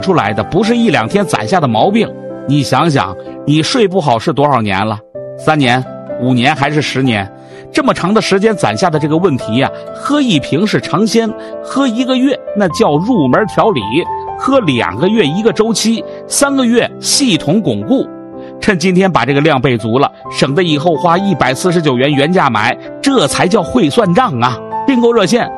出来的，不是一两天攒下的毛病。你想想，你睡不好是多少年了？3年、5年还是10年？这么长的时间攒下的这个问题呀，喝1瓶是尝鲜，喝1个月那叫入门调理，喝2个月1个周期，3个月系统巩固。趁今天把这个量备足了，省得以后花149元原价买，这才叫会算账啊！订购热线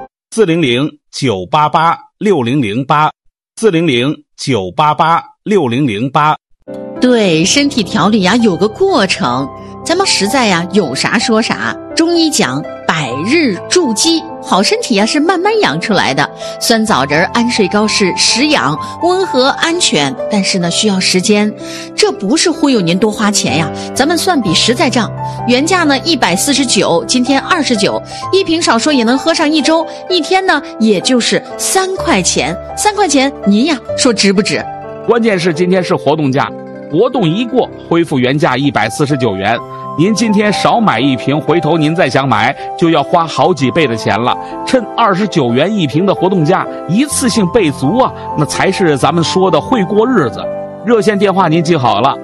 400-988-6008，400-988-6008。 对，身体调理呀有个过程，咱们实在呀有啥说啥。中医讲百日筑基，好身体呀是慢慢养出来的。酸枣仁、安睡膏是实养、温和、安全，但是呢需要时间。这不是忽悠您多花钱呀，咱们算笔实在账。原价呢149，今天29，一瓶少说也能喝上1周，一天呢也就是3块钱。3块钱您呀说值不值？ 关键是今天是活动价，活动一过恢复原价149元。您今天少买1瓶，回头您再想买就要花好几倍的钱了。趁29元1瓶的活动价，一次性备足啊，那才是咱们说的会过日子。热线电话您记好了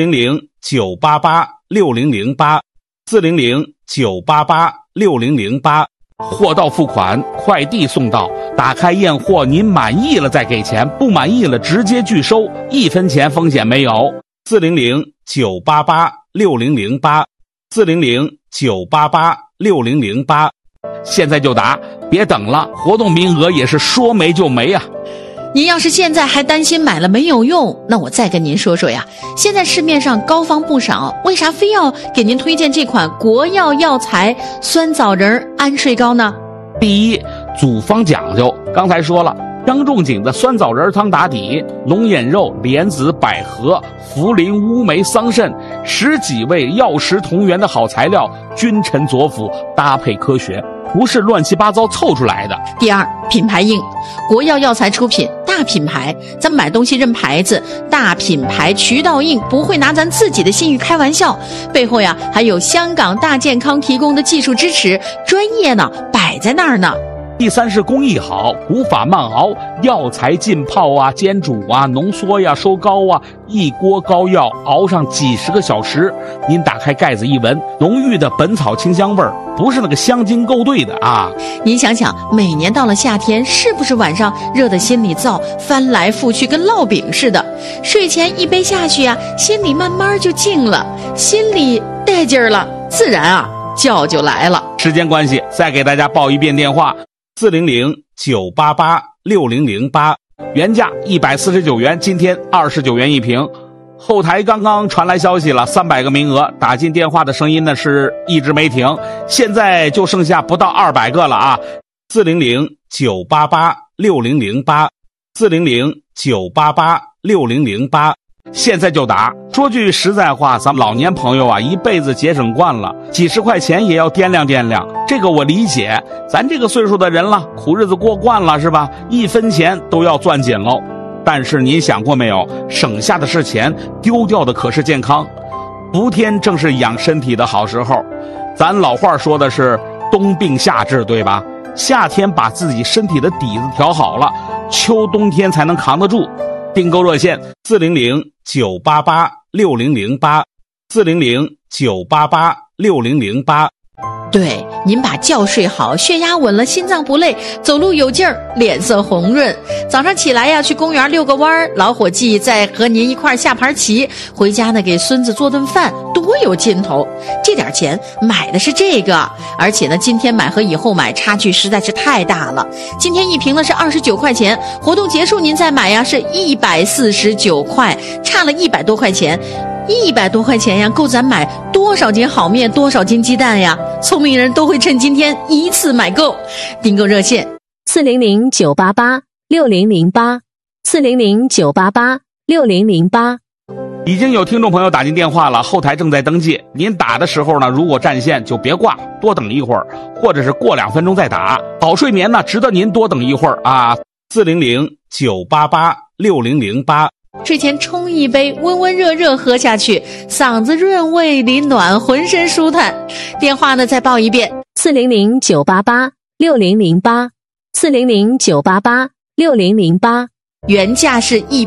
，400-988-6008，400-988-6008。货到付款，快递送到，打开验货，您满意了再给钱，不满意了直接拒收，1分钱风险没有。400-988-6008，400-988-6008。现在就打，别等了，活动名额也是说没就没啊。 您要是现在还担心买了没有用，那我再跟您说说呀。现在市面上膏方不少，为啥非要给您推荐这款国药药材酸枣仁安睡膏呢？ 第一，组方讲究，刚才说了，张仲景的酸枣仁汤打底，龙眼肉、莲子、百合、茯苓、乌梅、桑葚10几味药食同源的好材料，君臣佐辅，搭配科学，不是乱七八糟凑出来的。 第二，品牌硬，国药药材出品，大品牌，咱们买东西认牌子，大品牌渠道硬，不会拿咱自己的信誉开玩笑，背后呀还有香港大健康提供的技术支持，专业呢摆在那儿呢。 第三是工艺好，古法慢熬，药材浸泡啊、煎煮啊、浓缩呀、收膏啊，一锅膏药熬上几10个小时，您打开盖子一闻，浓郁的本草清香味儿，不是那个香精勾兑的啊。 您想想，每年到了夏天，是不是晚上热得心里燥，翻来覆去跟烙饼似的？睡前1杯下去啊，心里慢慢就静了，心里带劲儿了，自然啊觉就来了。 时间关系，再给大家报一遍电话：400-988-6008，原价149元，今天29元1瓶。后台刚刚传来消息了，300个名额，打进电话的声音呢是一直没停，现在就剩下不到200个了啊！400-988-6008，400-988-6008。现在就打。说句实在话，咱们老年朋友啊，一辈子节省惯了，几十块钱也要掂量掂量，这个我理解。咱这个岁数的人了，苦日子过惯了是吧？1分钱都要攥紧喽。但是您想过没有，省下的是钱，丢掉的可是健康。伏天正是养身体的好时候，咱老话说的是冬病夏治，对吧？夏天把自己身体的底子调好了，秋冬天才能扛得住。订购热线：400-988-6008，400-988-6008。 对，您把觉睡好，血压稳了，心脏不累，走路有劲儿，脸色红润。早上起来呀，去公园遛个弯儿，老伙计再和您一块儿下盘棋，回家呢给孙子做顿饭，多有劲头。这点钱买的是这个，而且呢，今天买和以后买差距实在是太大了。今天1瓶呢是29块钱，活动结束您再买呀是149块，差了100多块钱。100多块钱呀，够咱买多少斤好面，多少斤鸡蛋呀？聪明人都会趁今天一次买够。订购热线 ：400-988-6008，400-988-6008。 已经有听众朋友打进电话了，后台正在登记。您打的时候呢，如果占线就别挂，多等一会儿，或者是过2分钟再打。好睡眠呢，值得您多等一会儿啊。400-988-6008。 睡前冲一杯，温温热热喝下去，嗓子润胃里暖，浑身舒坦。电话呢再报一遍 ：400-988-6008，400-988-6008。 原价是